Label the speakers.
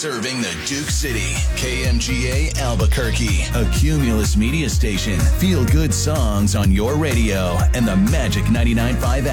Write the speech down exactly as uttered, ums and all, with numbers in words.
Speaker 1: Serving the Duke City. K M G A Albuquerque. A Cumulus media station. Feel good songs on your radio and the Magic ninety-nine point five